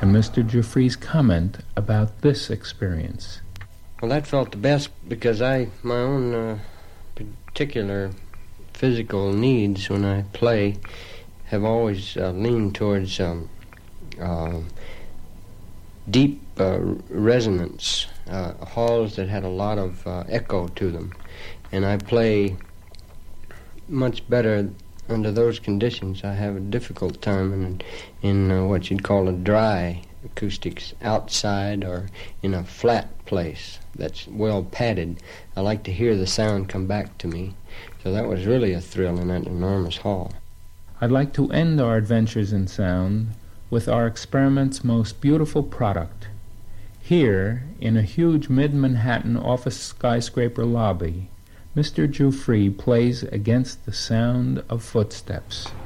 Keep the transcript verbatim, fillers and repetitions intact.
and Mister Giuffre's comment about this experience. Well, that felt the best because I, my own uh, particular physical needs when I play have always uh, leaned towards um, uh, deep uh, resonance, uh, halls that had a lot of uh, echo to them. And I play much better under those conditions. I have a difficult time in, in uh, what you'd call a dry acoustics outside or in a flat place that's well padded. I like to hear the sound come back to me. So that was really a thrill in that enormous hall. I'd like to end our adventures in sound with our experiment's most beautiful product. Here, in a huge mid-Manhattan office skyscraper lobby, Mister Giuffre plays against the sound of footsteps.